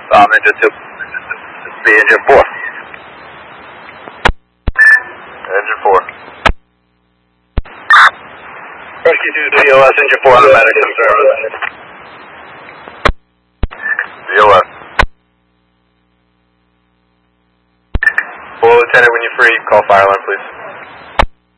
Engine 2. Be Engine 4. Engine 4. Rescue 2, DOS, Engine 4 on the medic service. DOS. Hello, Lieutenant, when you're free, call fire alarm, please.